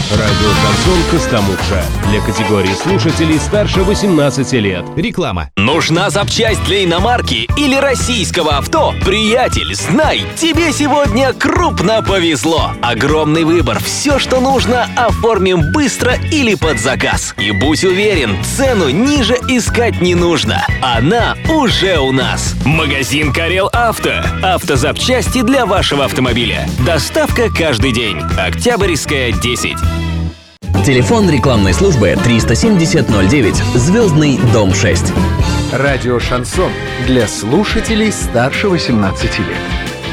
Радио «Шансон» Костомукша. Для категории слушателей старше 18 лет. Реклама. Нужна запчасть для иномарки или российского авто? Приятель, знай, тебе сегодня крупно повезло. Огромный выбор, все, что нужно, оформим быстро или под заказ. И будь уверен, цену ниже искать не нужно. Она уже у нас. Магазин «Карел Авто». Автозапчасти для вашего автомобиля. Доставка каждый день. Октябрьская, 10. Телефон рекламной службы 37009, Звездный дом 6. Радио «Шансон» для слушателей старше 18 лет.